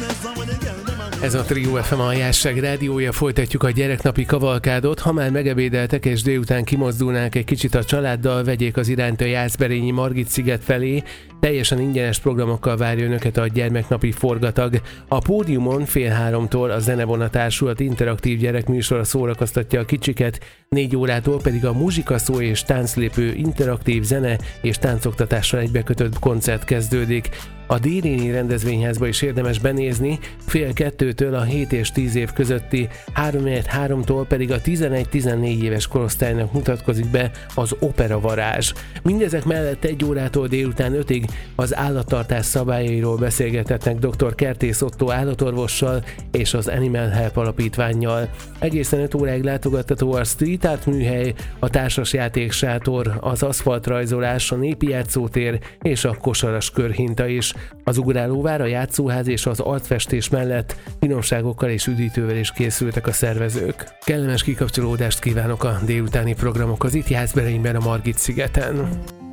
Ez a Trio FM a Jászság rádiója, folytatjuk a gyereknapi kavalkádot. Ha már megebédeltek és délután kimozdulnák egy kicsit a családdal, vegyék az irányt a Jászberényi Margit-sziget felé. Teljesen ingyenes programokkal várja önöket a gyermeknapi forgatag. A pódiumon 14:30 a Zenevona Társulat interaktív gyerekműsora szórakoztatja a kicsiket, 4 órától pedig a muzsikaszó és tánclépő interaktív zene és táncoktatással egybekötött koncert kezdődik. A Déréni rendezvényházba is érdemes benézni, 1:30 a 7 és 10 év közötti, 3:3-tól pedig a 11-14 éves korosztálynak mutatkozik be az Opera Varázs. Mindezek mellett 1 órától délután 5-ig az állattartás szabályairól beszélgethetnek dr. Kertész Ottó állatorvossal és az Animal Help alapítvánnyal. Egészen 5 óráig látogatható a street art műhely, a társasjátéksátor, az aszfaltrajzolás, a népi játszótér és a kosaras körhinta is. Az ugrálóvár, a játszóház és az arcfestés mellett finomságokkal és üdítővel is készültek a szervezők. Kellemes kikapcsolódást kívánok a délutáni programokhoz itt Jászberényben a Margit-szigeten.